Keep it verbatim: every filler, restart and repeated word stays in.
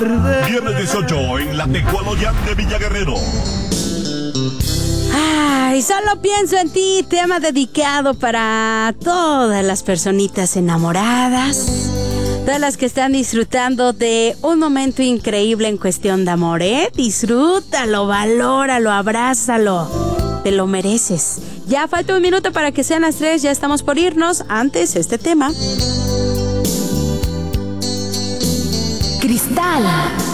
Viernes dieciocho en la Tecualoyán de Villa Guerrero. Ay, solo pienso en ti, tema dedicado para todas las personitas enamoradas, todas las que están disfrutando de un momento increíble en cuestión de amor, ¿eh? Disfrútalo, valóralo, abrázalo, te lo mereces. Ya falta un minuto para que sean las tres, ya estamos por irnos. Antes, este tema. Cristal